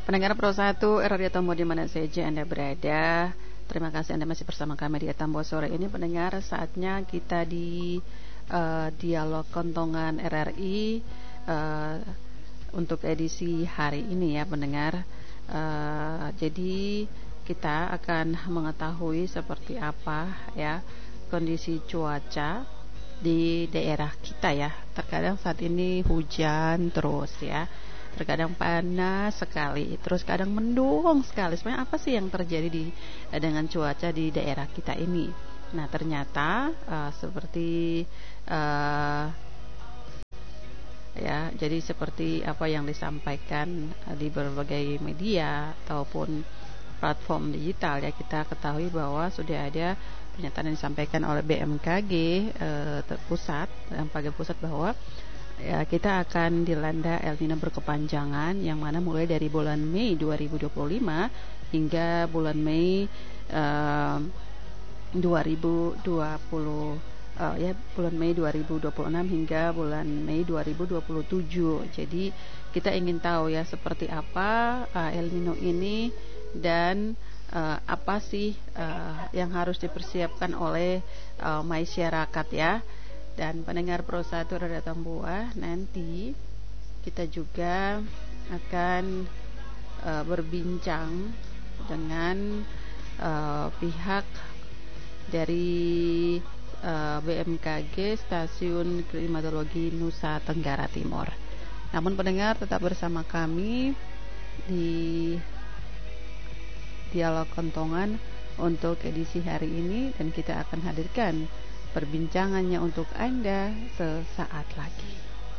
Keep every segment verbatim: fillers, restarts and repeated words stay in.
Pendengar Pro satu R Radio Tambo di mana saja Anda berada, terima kasih Anda masih bersama kami di Tambo sore ini. Pendengar, saatnya kita di uh, dialog kentongan R R I uh, untuk edisi hari ini ya pendengar. Uh, jadi kita akan mengetahui seperti apa ya kondisi cuaca di daerah kita ya. Terkadang saat ini hujan terus ya. Terkadang panas sekali, terus kadang mendung sekali. Sebenarnya apa sih yang terjadi di dengan cuaca di daerah kita ini? Nah, ternyata uh, seperti uh, ya, jadi seperti apa yang disampaikan uh, di berbagai media ataupun platform digital ya, kita ketahui bahwa sudah ada pernyataan yang disampaikan oleh B M K G uh, terpusat, yang paling pusat bahwa ya, kita akan dilanda El Nino berkepanjangan yang mana mulai dari bulan Mei dua ribu dua puluh lima hingga bulan Mei uh, dua ribu dua puluh uh, ya bulan Mei dua ribu dua puluh enam hingga bulan Mei dua ribu dua puluh tujuh. Jadi kita ingin tahu ya seperti apa uh, El Nino ini dan uh, apa sih uh, yang harus dipersiapkan oleh uh, masyarakat ya. Dan pendengar Pro satu Radio Tambua, nanti kita juga akan uh, berbincang dengan uh, pihak dari uh, B M K G Stasiun Klimatologi Nusa Tenggara Timur. Namun pendengar tetap bersama kami di Dialog Kentongan untuk edisi hari ini, dan kita akan hadirkan perbincangannya untuk Anda sesaat lagi.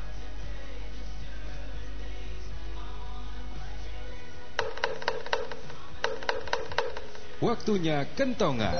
Waktunya kentongan.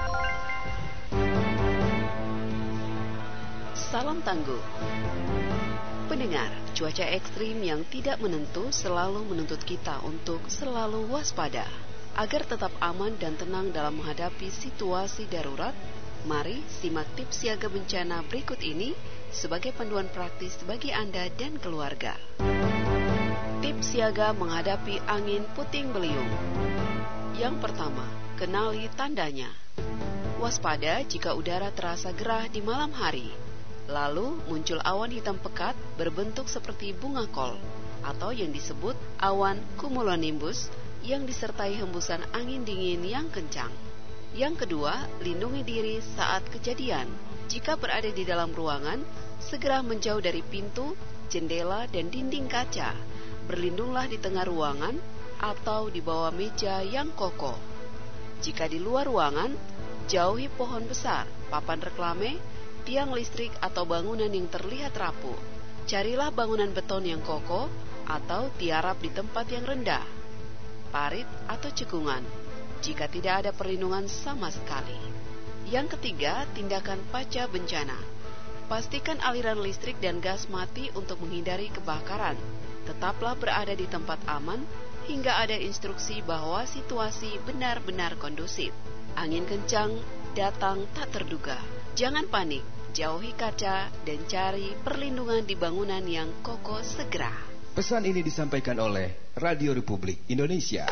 Salam tangguh. Pendengar, cuaca ekstrim yang tidak menentu selalu menuntut kita untuk selalu waspada. Agar tetap aman dan tenang dalam menghadapi situasi darurat, mari simak tips siaga bencana berikut ini sebagai panduan praktis bagi Anda dan keluarga. Tips siaga menghadapi angin puting beliung. Yang pertama, kenali tandanya. Waspada jika udara terasa gerah di malam hari. Lalu muncul awan hitam pekat berbentuk seperti bunga kol atau yang disebut awan cumulonimbus yang disertai hembusan angin dingin yang kencang. Yang kedua, lindungi diri saat kejadian. Jika berada di dalam ruangan, segera menjauh dari pintu, jendela, dan dinding kaca. Berlindunglah di tengah ruangan atau di bawah meja yang kokoh. Jika di luar ruangan, jauhi pohon besar, papan reklame, tiang listrik, atau bangunan yang terlihat rapuh. Carilah bangunan beton yang kokoh atau tiarap di tempat yang rendah, parit atau cekungan, jika tidak ada perlindungan sama sekali. Yang ketiga, tindakan pasca bencana. Pastikan aliran listrik dan gas mati untuk menghindari kebakaran. Tetaplah berada di tempat aman hingga ada instruksi bahwa situasi benar-benar kondusif. Angin kencang datang tak terduga. Jangan panik, jauhi kaca dan cari perlindungan di bangunan yang kokoh segera. Pesan ini disampaikan oleh Radio Republik Indonesia.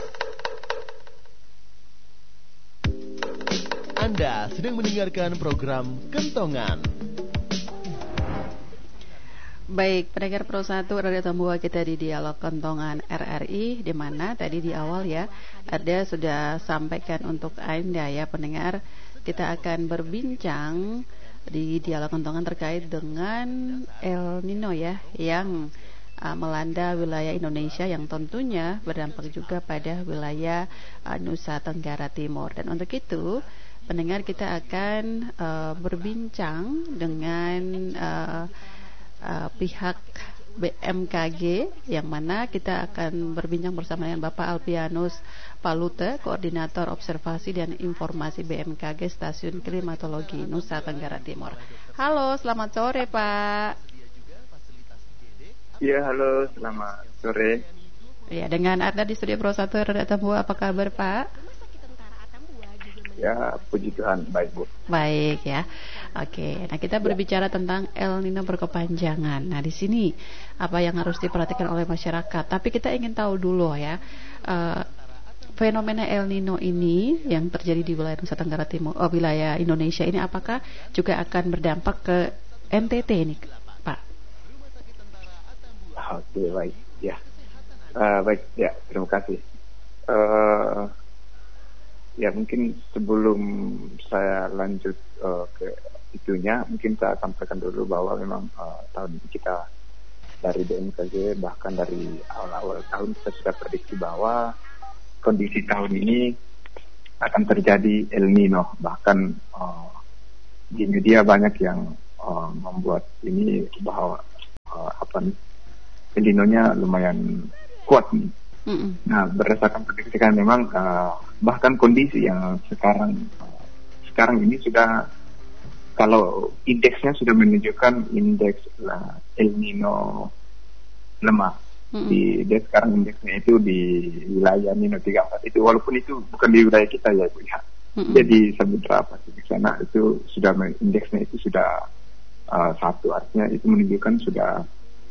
Anda sedang mendengarkan program Kentongan. Baik, pendengar Pro satu Radio Tambua, kita di Dialog Kentongan R R I, di mana tadi di awal ya ada sudah sampaikan untuk Anda ya pendengar, kita akan berbincang di Dialog Kentongan terkait dengan El Nino ya yang uh, melanda wilayah Indonesia, yang tentunya berdampak juga pada wilayah uh, Nusa Tenggara Timur. Dan untuk itu pendengar, kita akan uh, berbincang dengan uh, uh, pihak B M K G, yang mana kita akan berbincang bersama dengan Bapak Alpianus Palute, Koordinator Observasi dan Informasi B M K G Stasiun Klimatologi Nusa Tenggara Timur. Halo, selamat sore Pak. Iya, halo, selamat sore. Ya, dengan Anda di studio Pro satu Radio Tambua, apa kabar Pak? Ya, puji Tuhan, baik Bu. Baik ya. Oke, nah kita berbicara tentang El Nino berkepanjangan. Nah, di sini apa yang harus diperhatikan oleh masyarakat? Tapi kita ingin tahu dulu ya, uh, fenomena El Nino ini yang terjadi di wilayah Nusa Tenggara Timur, oh, wilayah Indonesia ini, apakah juga akan berdampak ke N T T ini, Pak? Oke, baik. Ya, uh, baik. Ya, terima kasih. Uh, Ya mungkin sebelum saya lanjut uh, ke itunya, mungkin saya sampaikan dulu bahwa memang uh, tahun ini kita dari B M K G bahkan dari awal-awal tahun kita sudah prediksi bahwa kondisi tahun ini akan terjadi El Nino. Bahkan uh, di media banyak yang uh, membuat ini bahwa uh, apa nih El Nino-nya lumayan kuat nih. Mm-mm. Nah, berdasarkan prediksi kan memang uh, bahkan kondisi yang sekarang uh, sekarang ini sudah, kalau indeksnya sudah menunjukkan indeks uh, El Nino lemah. Mm-hmm. Di dia sekarang indeksnya itu di wilayah Nino tiga puluh empat itu, walaupun itu bukan di wilayah kita ya Bu ya. Mm-hmm. Jadi Samudra Pasifik sana itu sudah indeksnya itu sudah uh, satu, artinya itu menunjukkan sudah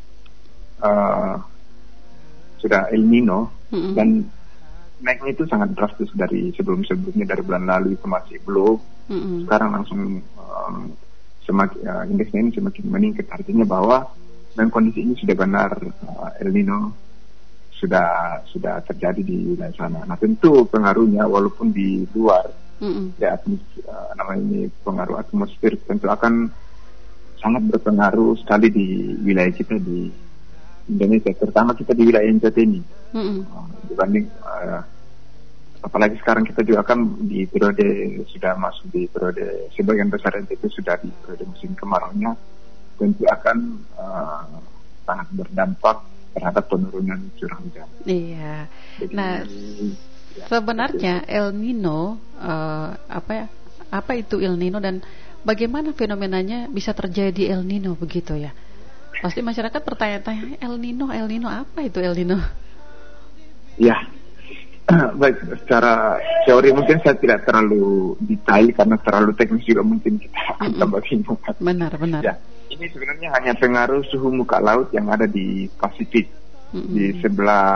uh, sudah El Nino, mm-hmm. dan naiknya itu sangat drastis dari sebelum-sebelumnya, dari bulan lalu itu masih belum, mm-hmm. sekarang langsung um, semakin uh, indeksnya ini semakin meningkat, artinya bahwa dan kondisi ini sudah benar uh, El Nino sudah sudah terjadi di wilayah sana. Nah tentu pengaruhnya walaupun di luar, mm-hmm. ya atmos, uh, namanya ini pengaruh atmosfer tentu akan sangat berpengaruh sekali di wilayah kita di Indonesia, terutama kita di wilayah N T T ini. Mm-hmm. uh, dibanding uh, apalagi sekarang kita juga kan di periode sudah masuk di periode, sebagian besar N T T sudah di periode musim kemaraunya, tentu akan uh, sangat berdampak terhadap penurunan curah hujan. Iya. Jadi, nah ya, sebenarnya El Nino uh, apa ya apa itu El Nino dan bagaimana fenomenanya bisa terjadi El Nino begitu ya? Pasti masyarakat bertanya-tanya, El Nino, El Nino apa itu El Nino? Ya, baik, secara teori mungkin saya tidak terlalu detail karena terlalu teknis juga mungkin kita akan tambah bingung. Benar, benar. Ya, ini sebenarnya hanya pengaruh suhu muka laut yang ada di Pasifik, mm-hmm. di sebelah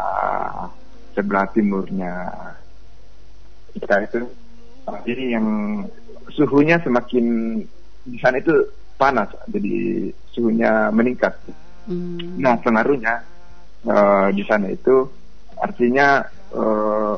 sebelah timurnya kita itu. Jadi yang suhunya semakin di sana itu panas, jadi suhunya meningkat. Hmm. Nah, pengaruhnya uh, di sana itu artinya uh,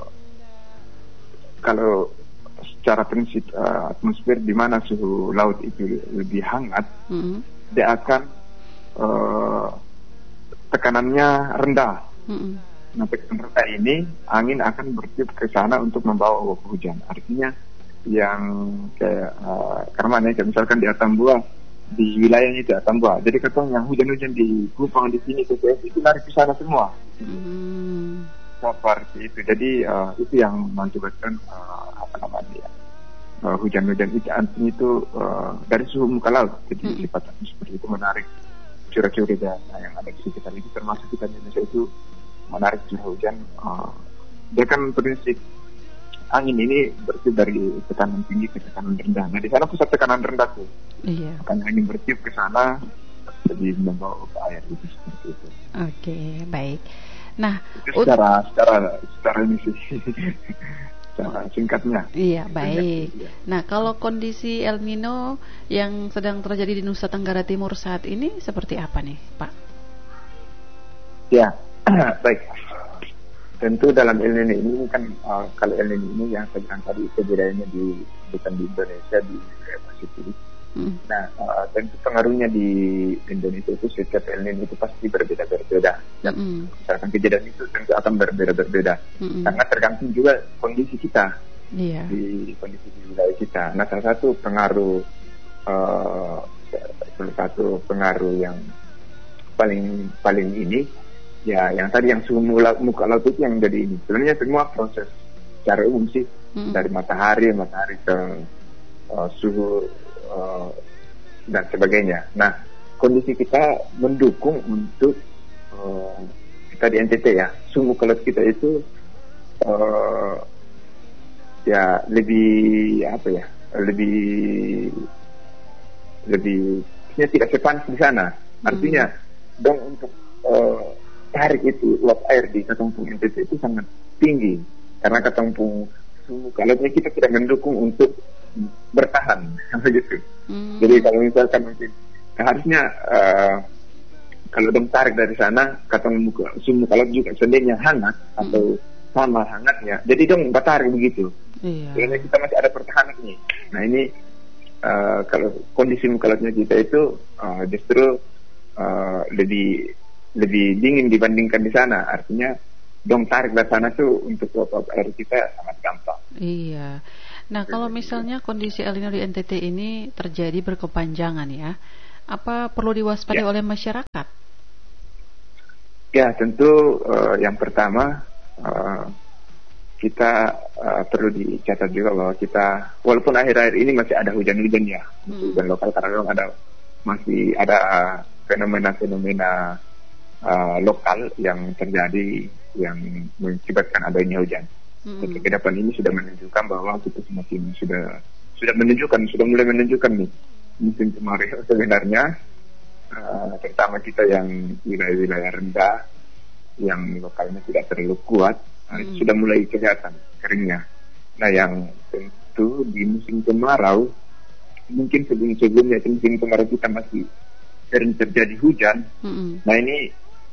kalau secara prinsip uh, atmosfer di mana suhu laut itu lebih hangat, hmm. dia akan uh, tekanannya rendah. Hmm. Nah, tekanan rendah ini angin akan bertiup ke sana untuk membawa uap hujan. Artinya yang kayak uh, karena kayak misalkan di Atambua, di wilayahnya itu Atambua, jadi katanya yang hujan-hujan di Kupang di sini T P S itu lari ke sana semua. Hmm. Seperti itu. Jadi uh, itu yang mengakibatkan uh, apa namanya ya, uh, hujan-hujan itu artinya itu uh, dari suhu muka laut. Jadi hmm. sifatnya seperti itu menarik curah-curah hujan yang ada di sekitar itu, termasuk kita di Indonesia itu menarik curah hujan. Uh, dia kan prinsip angin ini bertiup dari tekanan tinggi ke tekanan rendah. Nah di sana pusat tekanan rendah tuh. Iya. Makanya angin bertiup ke sana, jadi membawa ke air itu seperti itu. Oke, baik. Nah, itu secara ut- secara secara ini sih, secara singkatnya. Iya, baik. Singkat, iya. Nah, kalau kondisi El Nino yang sedang terjadi di Nusa Tenggara Timur saat ini seperti apa nih, Pak? Ya, baik. Tentu dalam El Nino ini kan uh, kalau El Nino ini yang saya bilang tadi kejadiannya di bukan di Indonesia, di Pasifik. Hmm. Nah, uh, tentu pengaruhnya di Indonesia itu setiap El Nino itu pasti berbeda-berbeda. Dan hmm. misalkan kejadian itu tentu akan berbeda-berbeda. Hmm. Karena tergantung juga kondisi kita, yeah. di kondisi di wilayah kita. Nah, salah satu pengaruh, uh, salah satu pengaruh yang paling paling ini. Ya, yang tadi yang suhu muka laut itu yang jadi ini. Sebenarnya semua proses secara umum sih, hmm. dari matahari, matahari ke uh, suhu uh, dan sebagainya. Nah, kondisi kita mendukung untuk uh, kita di N T T ya, suhu muka laut kita itu uh, ya lebih apa ya lebih lebih ya, tidak sepanas di sana. Artinya hmm. dong untuk uh, tarik itu uap air di Katampung N T T itu sangat tinggi karena Katampung Sumukalatnya kita tidak mendukung untuk bertahan begitu. Hmm. Jadi kalau misalkan mungkin nah, harusnya uh, kalau dong tarik dari sana Katampung Sumukalat juga seandainya hangat hmm. atau sama hangatnya, jadi dong tarik begitu. Iya. Karena kita masih ada pertahanan nih. Nah ini uh, kalau kondisi mukalatnya kita itu uh, justru uh, lebih lebih dingin dibandingkan di sana. Artinya dong tarik dari sana tuh untuk uap air kita sangat gampang. Iya. Nah kalau misalnya kondisi El Nino di N T T ini terjadi berkepanjangan ya, apa perlu diwaspadai ya. oleh masyarakat? Ya tentu uh, yang pertama uh, kita uh, perlu dicatat juga bahwa kita walaupun akhir-akhir ini masih ada hujan-hujan ya, hmm. hujan lokal karena memang ada masih ada fenomena-fenomena uh, lokal yang terjadi yang mengakibatkan adanya hujan. Hmm. Ke depan ini sudah menunjukkan bahwa kita semakin sudah sudah menunjukkan sudah mulai menunjukkan nih musim kemarau sebenarnya uh, terutama kita yang wilayah-wilayah rendah yang lokalnya tidak terlalu kuat. Nah, hmm. sudah mulai kelihatan keringnya. Nah yang tentu di musim kemarau mungkin sebelum-sebelumnya itu musim kemarau kita masih sering terjadi hujan. Hmm. Nah ini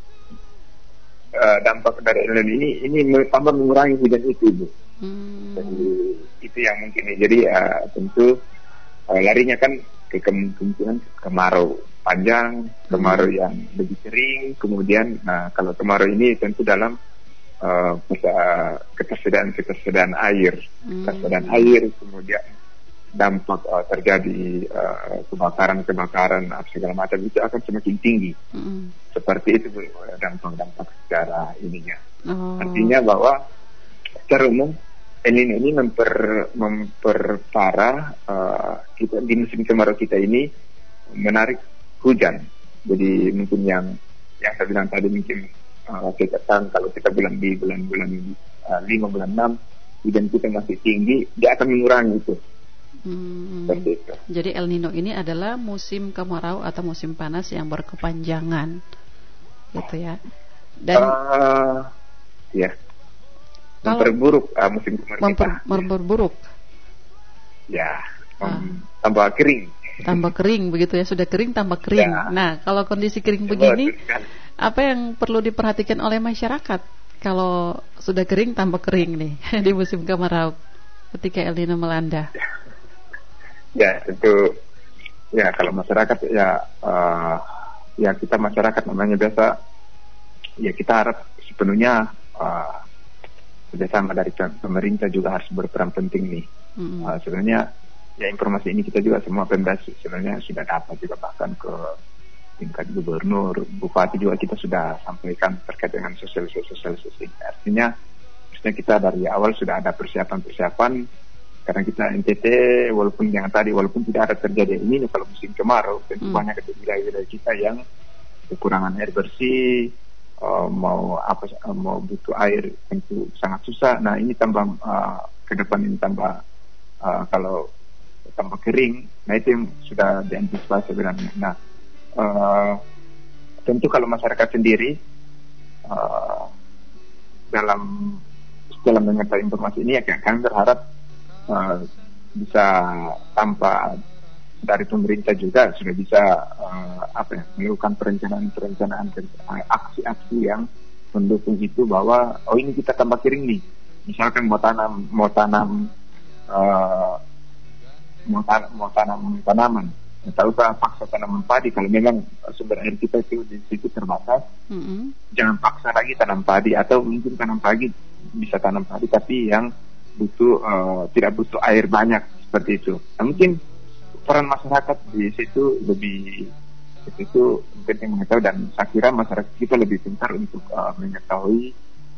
uh, dampak dari El Nino ini ini tambah mengurangi hujan itu, Bu. Hmm. Jadi itu yang mungkin nih. Jadi uh, tentu uh, larinya kan ke kemungkinan kemarau panjang, kemarau hmm. yang lebih kering. Kemudian nah kalau kemarau ini tentu dalam Uh, ketersediaan ketersediaan air, hmm. ketersediaan air, kemudian dampak uh, terjadi uh, kebakaran-kebakaran segala macam itu akan semakin tinggi. Hmm. Seperti itu dampak-dampak secara ininya. Oh. Artinya bahwa secara umum El Nino ini memper, memperparah uh, kita di musim kemarau kita ini menarik hujan. Jadi mungkin yang yang saya bilang tadi mungkin Uh, kita kan kalau kita bulan di bulan-bulan uh, lima bulan enam hujan kita masih tinggi, dia akan mengurangi itu. Hmm. itu. Jadi El Nino ini adalah musim kemarau atau musim panas yang berkepanjangan, gitu ya. Dan uh, ya memperburuk uh, musim kemarau memper, kita. Memperburuk. Ya, mem- ah. tambah kering. Tambah kering begitu ya, sudah kering tambah kering. Ya. Nah, kalau kondisi kering ya, begini apa yang perlu diperhatikan oleh masyarakat kalau sudah kering tambah kering nih di musim kemarau ketika El Nino melanda? Ya tentu ya kalau masyarakat ya uh, ya kita masyarakat namanya biasa ya kita harap sepenuhnya uh, kerjasama dari pemerintah juga harus berperan penting nih. Mm-hmm. Uh, sebenarnya ya informasi ini kita juga semua Pemda sebenarnya sudah dapat juga bahkan ke tingkat gubernur, bupati juga kita sudah sampaikan terkait dengan sosialisasi-sosialisasi. Artinya, maksudnya kita dari awal sudah ada persiapan-persiapan karena kita N T T walaupun yang tadi walaupun tidak ada terjadi ini kalau musim kemarau tentu hmm. banyak wilayah-wilayah kita yang kekurangan air bersih, uh, mau apa uh, mau butuh air tentu sangat susah. Nah ini tambah uh, ke depan ini tambah uh, kalau tambah kering. Nah itu yang sudah diantisipasi sebenarnya. Nah Uh, tentu kalau masyarakat sendiri uh, dalam dalam mengetahui informasi ini ya kami berharap uh, bisa tanpa dari pemerintah juga sudah bisa uh, apa ya melakukan perencanaan-perencanaan aksi-aksi yang mendukung itu bahwa oh ini kita tambah kering nih, misalkan mau tanam mau tanam uh, mau, tan- mau tanam tanaman. Tahu tak paksa tanaman padi kalau memang sumber air kita itu di situ terbatas, mm-hmm. jangan paksa lagi tanam padi atau mungkin tanam padi bisa tanam padi tapi yang butuh uh, tidak butuh air banyak seperti itu. Nah, mungkin peran masyarakat di situ lebih itu penting mengetahui dan saya kira masyarakat kita lebih pintar untuk uh, mengetahui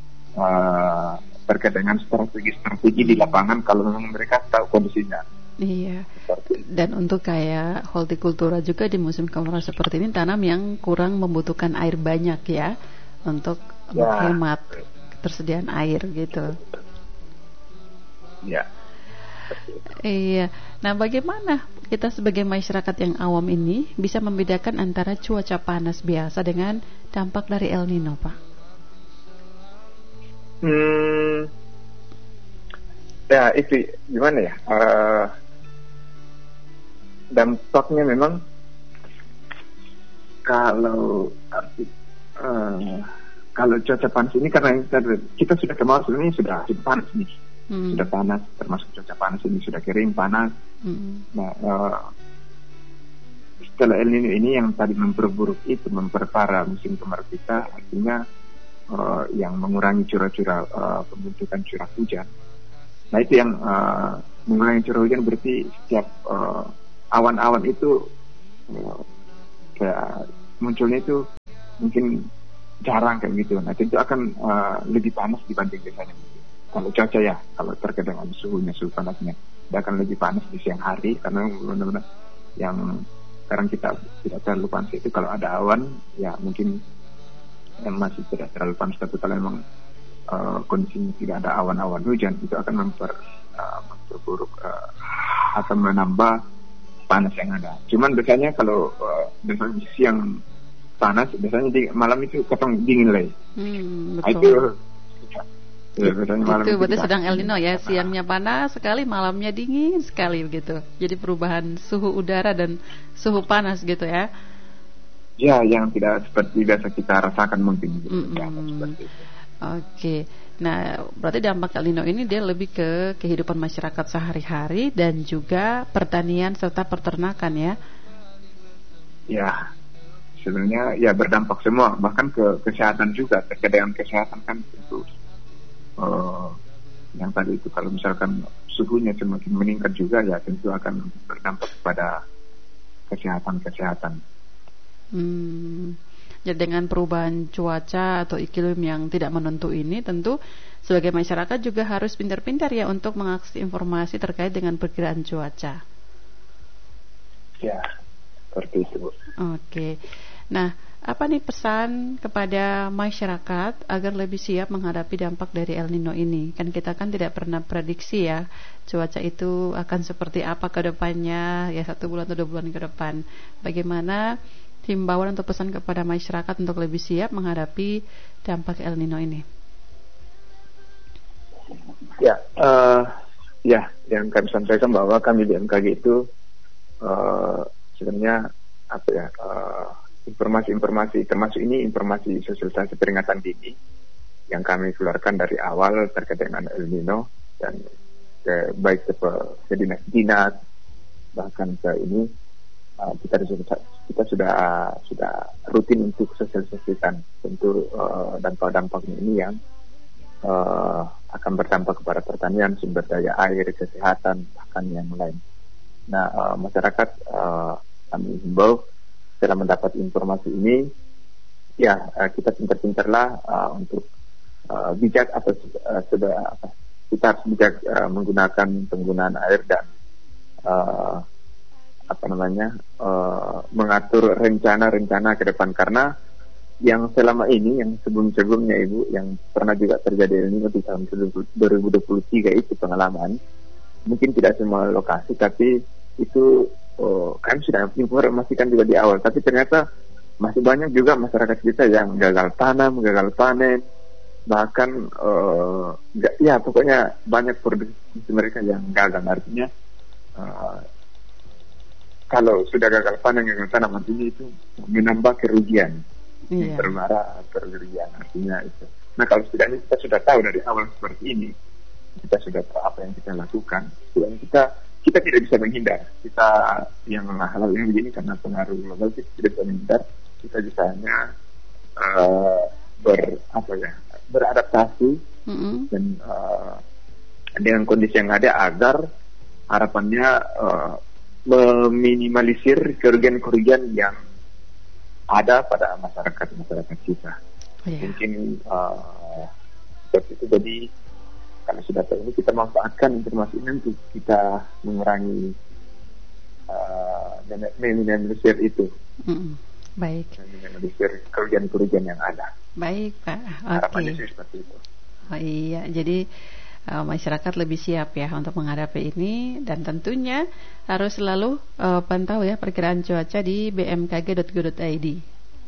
uh, terkait dengan strategi-strategi di lapangan kalau memang mereka tahu kondisinya. Iya. Dan untuk kayak hortikultura juga di musim kemarau seperti ini tanam yang kurang membutuhkan air banyak ya untuk ya. menghemat ketersediaan air gitu. Ya. Iya. Nah, bagaimana kita sebagai masyarakat yang awam ini bisa membedakan antara cuaca panas biasa dengan dampak dari El Nino, Pak? Hmm, ya itu gimana ya? Uh, dampaknya memang kalau uh, kalau cuaca panas ini karena kita sudah kenal sebenarnya sudah sudah panas nih. Hmm. Sudah panas, termasuk cuaca panas ini sudah kering, panas. Hmm. Nah, uh, setelah El Nino ini yang tadi memperburuk itu, memperparah musim kemarau kita, artinya uh, yang mengurangi curah-curah uh, pembentukan curah hujan. Nah itu yang uh, mengurangi curah hujan berarti setiap uh, awan-awan itu uh, kayak munculnya itu mungkin jarang kayak gitu. Nah itu akan uh, lebih panas dibanding biasanya. Kalau cuaca ya, kalau terkait dengan suhunya, suhu panasnya, dia akan lebih panas di siang hari karena benar-benar yang sekarang kita tidak terlalu panas itu kalau ada awan, ya mungkin yang masih tidak terlalu panas, tapi kalau memang uh, kondisinya tidak ada awan-awan hujan, itu akan memper, uh, memperburuk uh, atau menambah panas yang ada. Cuman biasanya kalau uh, biasanya siang panas, biasanya di malam itu ketong dingin lagi. Hmm, betul. Itu, Ya, itu berarti sedang El Nino ya, siangnya panas sekali, malamnya dingin sekali begitu. Jadi perubahan suhu udara dan suhu panas gitu ya. Ya, yang tidak seperti biasa kita rasakan mungkin. Gitu. Mm-hmm. Ya, Oke, okay. Nah berarti dampak El Nino ini dia lebih ke kehidupan masyarakat sehari-hari dan juga pertanian serta peternakan ya. Ya, sebenarnya ya berdampak semua, bahkan ke kesehatan juga, terkait dengan kesehatan kan tentu. Uh, yang tadi itu kalau misalkan suhunya semakin meningkat juga ya tentu akan berdampak pada kesehatan-kesehatan. Hmm. Jadi dengan perubahan cuaca atau iklim yang tidak menentu ini, tentu sebagai masyarakat juga harus pintar-pintar ya untuk mengakses informasi terkait dengan perkiraan cuaca. Ya, seperti itu. Oke. Nah, apa nih pesan kepada masyarakat agar lebih siap menghadapi dampak dari El Nino ini? Kan kita kan tidak pernah prediksi ya cuaca itu akan seperti apa ke depannya, ya satu bulan atau dua bulan ke depan. Bagaimana himbauan atau pesan kepada masyarakat untuk lebih siap menghadapi dampak El Nino ini? Ya, uh, ya yang kami sampaikan bahwa kami di B M K G itu uh, sebenarnya apa ya? Uh, informasi-informasi termasuk ini informasi sosialisasi peringatan dini yang kami keluarkan dari awal terkait dengan El Nino dan ke, baik ke, ke dinas-dinas bahkan ke ini uh, kita sudah kita sudah uh, sudah rutin untuk sosialisasikan tentu uh, dampak-dampaknya ini yang uh, akan berdampak kepada pertanian, sumber daya air, kesehatan bahkan yang lain. Nah uh, masyarakat uh, kami himbau setelah mendapat informasi ini, ya kita pintar-pintarlah uh, untuk uh, bijak atau uh, sudah apa, kita harus bijak uh, menggunakan penggunaan air dan uh, apa namanya uh, mengatur rencana-rencana ke depan karena yang selama ini, yang sebelum-sebelumnya Ibu, yang pernah juga terjadi ini di tahun dua ribu dua puluh tiga itu pengalaman, mungkin tidak semua lokasi tapi itu Oh, kami sudah informasikan juga di awal, tapi ternyata masih banyak juga masyarakat kita yang gagal tanam, gagal panen, bahkan uh, gak, ya pokoknya banyak produksi mereka yang gagal. Artinya uh, kalau sudah gagal panen, gagal tanam, artinya itu menambah kerugian, yeah. Bermarah kerugian artinya itu. Nah kalau setidaknya kita sudah tahu dari awal seperti ini, kita sudah tahu apa yang kita lakukan, dan kita kita tidak bisa menghindar. Kita yang hal yang begini karena pengaruh global kita tidak bisa menghindar. Kita bisa hanya uh, ber apa ya beradaptasi mm-hmm. dan uh, dengan kondisi yang ada agar harapannya uh, meminimalisir kerugian-kerugian yang ada pada masyarakat masyarakat kita. Oh, yeah. Mungkin uh, seperti itu. Jadi karena sudah tahu ini kita manfaatkan informasi ini untuk kita mengurangi uh, minimalisir itu. Mm, baik. Minimalisir kerugian-kerugian yang ada. Baik Pak. Harapannya okay. sih seperti itu. Oh iya, jadi uh, masyarakat lebih siap ya untuk menghadapi ini, dan tentunya harus selalu uh, pantau ya perkiraan cuaca di b m k g dot go dot i d.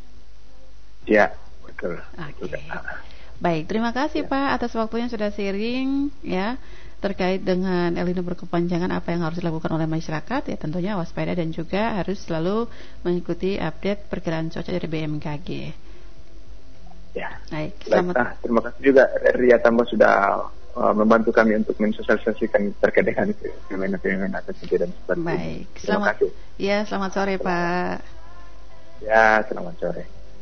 Ya, betul. Oke. Okay. Baik, terima kasih ya, Pak atas waktunya sudah sharing ya terkait dengan El Nino berkepanjangan, apa yang harus dilakukan oleh masyarakat ya, tentunya waspada dan juga harus selalu mengikuti update perkiraan cuaca dari B M K G. Ya. Baik, selamat. Nah, terima kasih juga Ria Tambo sudah uh, membantu kami untuk mensosialisasikan terkait dengan fenomena-fenomena kejadian seperti ini. Baik, terima selamat. kasih. Ya, selamat sore Pak. Ya, selamat sore.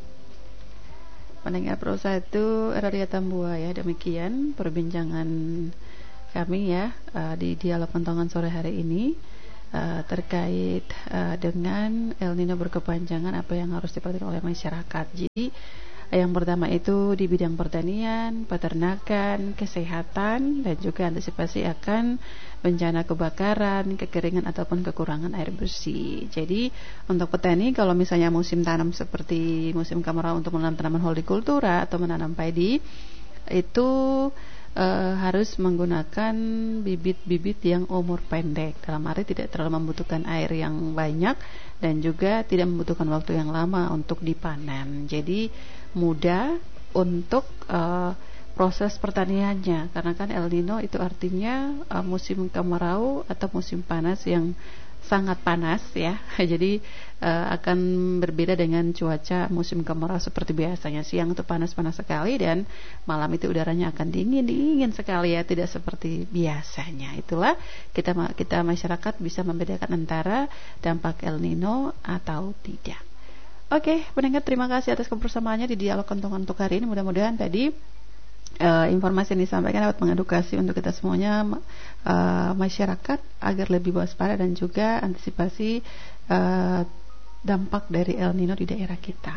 Pendengar Pro satu Ria Tambua ya, demikian perbincangan kami ya uh, di dialog kentongan sore hari ini uh, terkait uh, dengan El Nino berkepanjangan, apa yang harus diperhatikan oleh masyarakat. Jadi yang pertama itu di bidang pertanian, peternakan, kesehatan, dan juga antisipasi akan bencana kebakaran, kekeringan ataupun kekurangan air bersih. Jadi untuk petani, kalau misalnya musim tanam seperti musim kemarau untuk menanam tanaman hortikultura atau menanam padi, itu Uh, harus menggunakan bibit-bibit yang umur pendek, dalam arti tidak terlalu membutuhkan air yang banyak dan juga tidak membutuhkan waktu yang lama untuk dipanen. Jadi mudah untuk uh, proses pertaniannya, karena kan El Nino itu artinya uh, musim kemarau atau musim panas yang sangat panas ya. Jadi uh, akan berbeda dengan cuaca musim kemarau seperti biasanya. Siang itu panas-panas sekali dan malam itu udaranya akan dingin-dingin sekali ya, tidak seperti biasanya. Itulah kita kita masyarakat bisa membedakan antara dampak El Nino atau tidak. Oke, pendengar, terima kasih atas kebersamaannya di dialog kentongan untuk hari ini. Mudah-mudahan tadi Uh, informasi yang disampaikan dapat mengedukasi untuk kita semuanya, uh, masyarakat, agar lebih waspada dan juga antisipasi uh, dampak dari El Nino di daerah kita.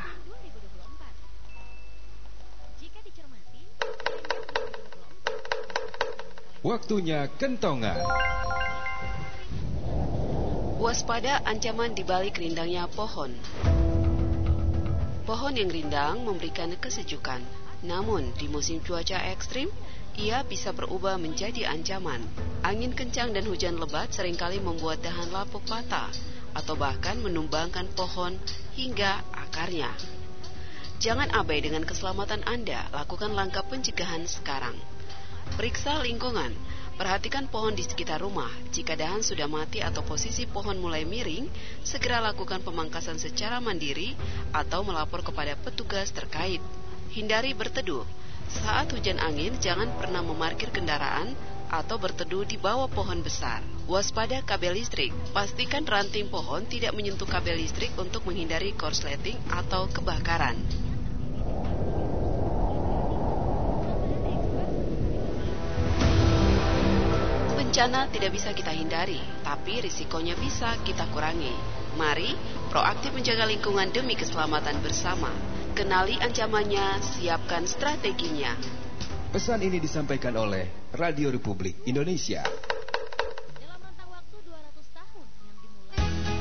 Waktunya kentongan. Waspada ancaman di balik rindangnya pohon. Pohon yang rindang memberikan kesejukan. Namun, di musim cuaca ekstrim, ia bisa berubah menjadi ancaman. Angin kencang dan hujan lebat seringkali membuat dahan lapuk patah atau bahkan menumbangkan pohon hingga akarnya. Jangan abai dengan keselamatan Anda, lakukan langkah pencegahan sekarang. Periksa lingkungan, perhatikan pohon di sekitar rumah. Jika dahan sudah mati atau posisi pohon mulai miring, segera lakukan pemangkasan secara mandiri atau melapor kepada petugas terkait. Hindari berteduh. Saat hujan angin, jangan pernah memarkir kendaraan atau berteduh di bawah pohon besar. Waspada kabel listrik. Pastikan ranting pohon tidak menyentuh kabel listrik untuk menghindari korsleting atau kebakaran. Bencana tidak bisa kita hindari, tapi risikonya bisa kita kurangi. Mari proaktif menjaga lingkungan demi keselamatan bersama. Kenali ancamannya, siapkan strateginya. Pesan ini disampaikan oleh Radio Republik Indonesia.